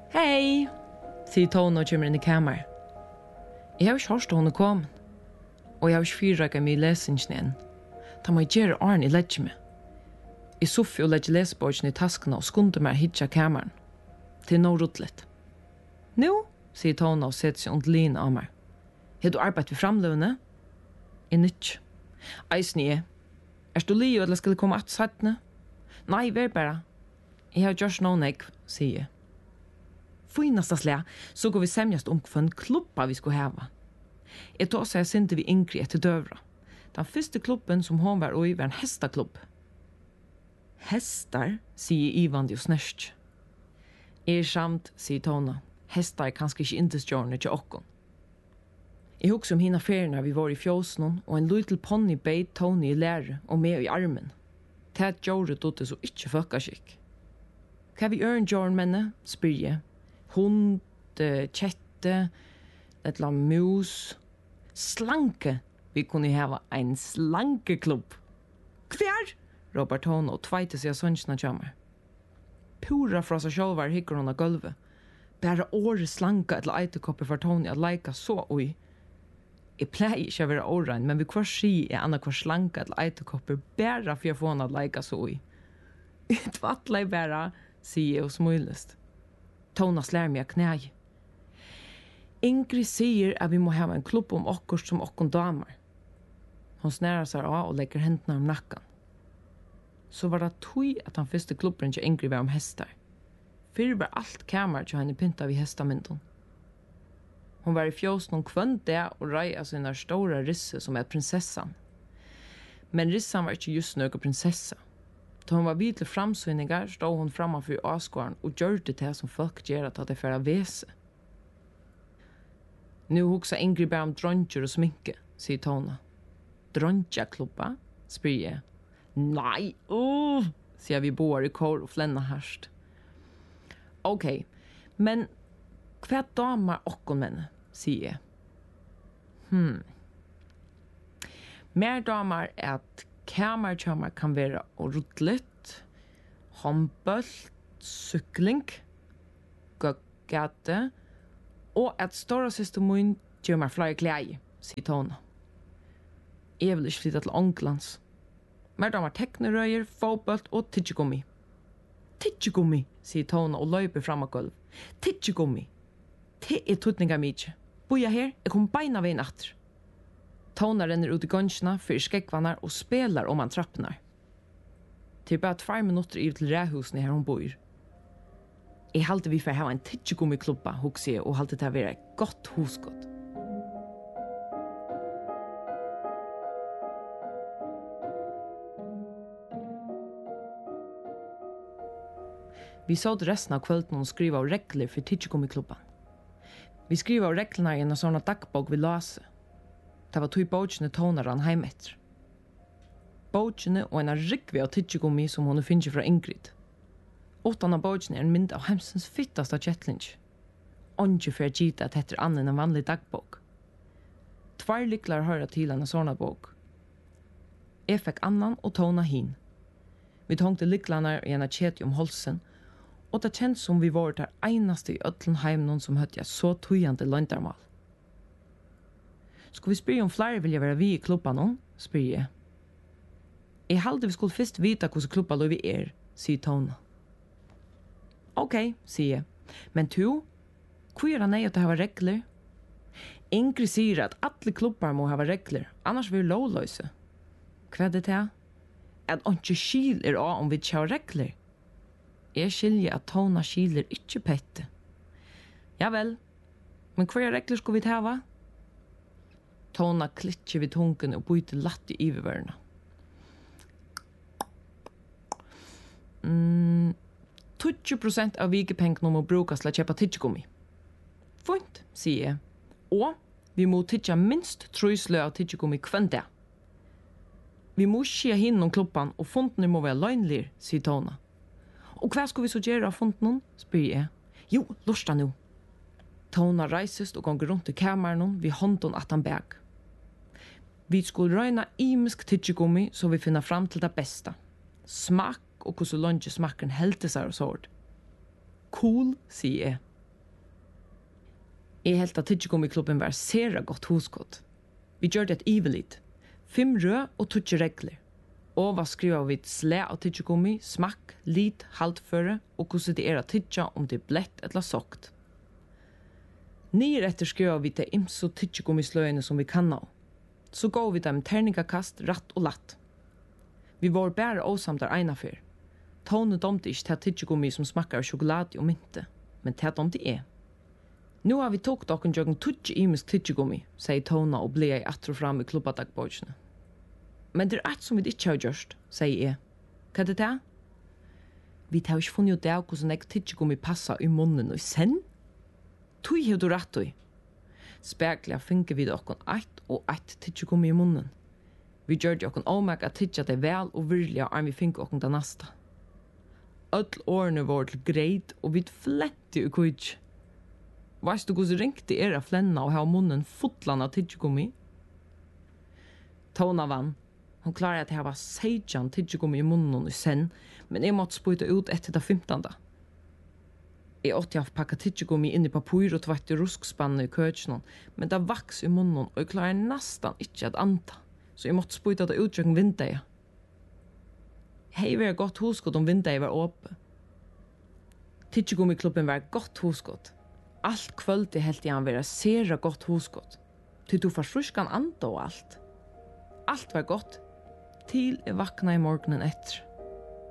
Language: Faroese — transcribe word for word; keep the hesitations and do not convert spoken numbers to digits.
Hej, sier Tone og kommer inn i kamer. Jeg har ikke hørt henne komme, og jeg har ikke fyrrøket meg i lesingen igjen. Da må jeg gjøre åren i ledger meg. Jeg soffer og legger lesebordene i taskene og skunder meg å hitje kameren. Det er noe ruttlet. Nå, sier Tone og setter seg under linen av meg. Har du arbeidet ved framløvene? Jeg nytt. Eisen jeg. Er du li eller skal jeg komme at sattene? Nei, vær bare. Jeg har gjort noen jeg, sier jeg. Finasta slä, så går vi sämjast om för en klubba vi skulle hava. Jag tar sig synte vi Ingrid till dövra. Den första klubben som hon var i var en hästaklubb. Hästar, säger Ivan och snärst. Er samt, säger Tona. Hästar är kanske inte intestjörna till okkon. Jag huxar om hina färgerna vi var i fjósnon och en liten pony beit Tony i läre och med i armen. Tät gjorde dotte så inte fökaskick. Kan vi örn jorn menne, spyr jag. Hund, kjette, et eller annet mus. Slanke. Vi kunne hava en slankeklubb. Kvær? Råper Tone og tveite seg av sønnsene kommer. Pura fra seg sjølver hikker hun av gulvet. Bare året slanke eller eiterkopper for Tone at leika så oi. Jeg pleier ikke å være årein, men vi hver si er anna hver slanke eller eiterkopper bare for å få henne at leika så oi. Tvattler jeg bare, sier jeg og smilest. Tona slår mig av knäj. Ingrid säger att vi må ha en klubb om okkurs som okkon damer. Hon snärar sig av och lägger händerna om nacken. Så var det tog att han första klubben till Ingrid var om hästar. För var allt kamer till henne pynta vid hästamynden. Hon var i fjås någon kvönt där och röja sina stora risse som är prinsessan. Men rissan var inte just någon prinsessa. Da hon var vid til framsynningar, stod hon framför avskåren og gjorde det som folk gjør at det for å vese. Nu hugsa Ingrid bare om dronjer og sminke, sier Tona. Dronja-klubba, spyr jeg. Nei, uh, sier vi bor i kår og flenna herst. Ok, men hva damer okkon menne, sier jeg. Hmm. Mer damer er at kamerkjammer kan være ruttlet, håndbølt, sykling, gøggate, og at store siste mun gjør meg flere klær, sier Tone. Jeg vil ikke flytte til Ånglands. Mer damer teknerøyer, fotbølt og tidsjegummi. Tidsjegummi, sier Tone og løper frem av gulv. Tidsjegummi. Det er tutninga mykje. Boja her, jeg kom beina ved natter. Tona renner ut i gønsjene, fyrer skjeggvannar og spelar om han trappnar. Til bare tvær minutter i til ræhusene her hun bor. Jeg halte vi for å ha en tidsjegummiklubba, hukser jeg, og halte til å være et godt husgått. Vi så resten av kvölden og skriva av regler for tidsjegummiklubban. Vi skriva av reglene i en sånne dagbok vi lase. Det var tog bøtjene Tona rann heim etter. Bøtjene og en rikvi av tidsjegummi som hun finner fra Ingrid. Åttan av bøtjene er en mynd av hemsens fittasta kjettling. Onge for å gita at etter annen en vanlig dagbok. Tvær liklar høyra til en sånne bok. Jeg fikk annan og Tona hin. Vi tångte liklarna i en kjeti om holsen, og det kjent som vi var der einaste i ødlen heim noen som høtte jeg så tøyande løndarmal. Skal vi spyrre om flere vil jeg være vi i klubba nå? Spyr jeg. Jeg halte vi skulle først vite hvordan klubba lov vi er, sier Tona. Ok, sier jeg. Men du, hvor er det nøy at det har regler? Ingrid sier at alle klubbar må ha regler, annars vil lovløse. Hva er det til? At ikke skil er av om vi ikke har regler. Jeg skiljer at Tona skiler ikke pette. Ja vel, men hva er regler skal vi ta hva? Tona klitcher vid tungen og byter latt i ivervørende. Mm, tjugo prosent av vikepengene må brukes til å kjøpe tidsjegummi. Fint, sier jeg. Og vi må tidsja minst truslø av tidsjegummi kvendt det. Vi må skje hinn om klubban, og fontene må være løgnlir, sier Tona. Og hva skal vi så gjøre av fontene? Spyr jeg. Jo, lorsta nu. Tona reisest og gonger rundt i kameren vi hånden at han bæg. Vi skulle røyna imisk tidsjegummi så vi finner fram til det beste. Smak og hvordan lunge smakken helte seg og sård. Cool, sier jeg. Jeg helt at tidsekommiklubben var sera godt huskott. Vi gjør det et ivelit. Fem rød og tutsi regler. Og hva skriver vi slæ av tidsekommi, smakk, lit, haltføre og hvordan det er å tidsa om det er blett eller sokt. Nyer etter skriver vi til imso tidsekommisløyene som vi kan nå. Så går vi dem terningakast, ratt og latt. Vi var bare åsamt der ena fyr. Tone domte ikke til tidsekommi som smakkar sjokolade og mynte, men til domte er. Nu har vi tog dokken jøkken tutsi imisk tidsekommi, sier Tona og ble jeg atro fram i klubbadagbordene. Men det er et som vi ikke har gjort, sier jeg. Hva er det det? Vi har ikke funnet ut det hvordan jeg tidsekommi passer i munnen og sen. Tui har du rett i. Spekler finner vi dokken ett og ett tidsekommi i munnen. Vi gjør det okken omegg at tidsa det vel og virkelig er vi finner okken det neste. Ødel årene var til greit og vi flette i kudj. Veist du hvordan ringte er av flenna og ha munnen fotlan av tidsekommi? Tona vann. Hon klarar att ha sejan tidsekommi i munnen i sen, men jag måtte spyta ut etter det femtande. Jeg åtte haft pakka tidsekommi inn i papyr og tvætt i ruskspannet i køtjen, men det vaks i munnen, og jeg klarar nästan ikke at anta, så jeg måtte spyta det ut jøkken vindeia. Hei var godt huskott om vindeia var åpe. Tidsekommiklubben var godt huskott. Alt kvöldi helt i han vera sera godt huskott. Ty du forsruskan anda og alt. Alt var godt, til jeg vakna i morgenen etter.